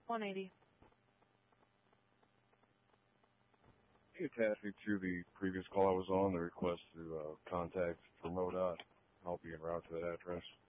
180. You attached me to the previous call I was on, the request to contact for MoDOT. I'll be en route to that address.